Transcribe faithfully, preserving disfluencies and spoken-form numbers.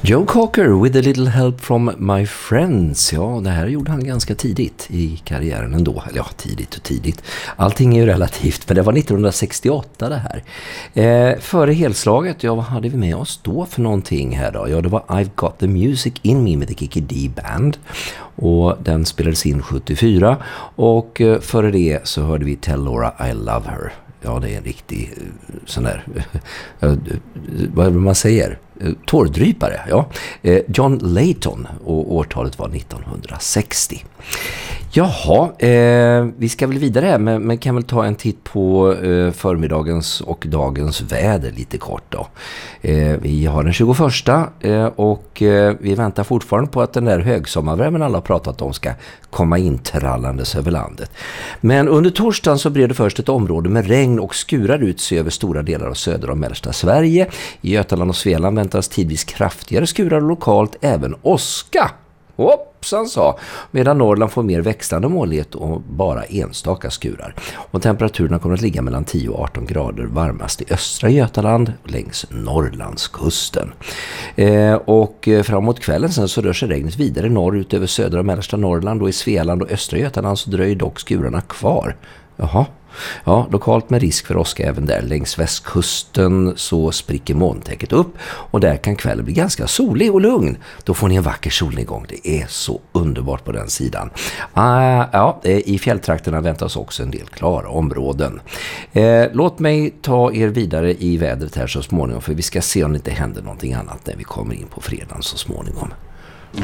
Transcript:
Joe Cocker with a little help from my friends. Ja, det här gjorde han ganska tidigt i karriären ändå. Eller ja, tidigt och tidigt. Allting är ju relativt, men det var nittonhundrasextioåtta det här. Eh, före helslaget, ja, vad hade vi med oss då för någonting här då? Ja, det var I've Got the Music in Me med The Kiki D Band. Och den spelades in sjuttiofyra. Och eh, före det så hörde vi Tell Laura I Love Her. Ja, det är en riktig sån där, vad man säger, tårdrypare. Ja. John Layton, och årtalet var nittonhundrasextio. Jaha, eh, vi ska väl vidare här, men, men kan väl ta en titt på eh, förmiddagens och dagens väder lite kort då. Eh, vi har den tjugoförsta eh, och eh, vi väntar fortfarande på att den där högsommarvärmen alla har pratat om ska komma in trallandes över landet. Men under torsdagen så blev det först ett område med regn och skurar ut sig över stora delar av södra och mellersta Sverige. I Götaland och Svealand väntas tidvis kraftigare skurar och lokalt även åska. Hoppsan sa, medan Norrland får mer växlande molnighet och bara enstaka skurar. Och temperaturerna kommer att ligga mellan tio och arton grader, varmast i östra Götaland längs Norrlandskusten. Eh, och framåt kvällen sen så rör sig regnet vidare norrut över södra och mellersta Norrland, och i Svealand och östra Götaland så dröjer dock skurarna kvar. Jaha. Ja, lokalt med risk för åska även där. Längs västkusten så spricker molntäcket upp, och där kan kvällen bli ganska solig och lugn. Då får ni en vacker solnedgång. Det är så underbart på den sidan. Ah, ja, i fjälltrakterna väntas också en del klara områden. Eh, låt mig ta er vidare i vädret här så småningom, för vi ska se om det inte händer någonting annat när vi kommer in på fredagen så småningom.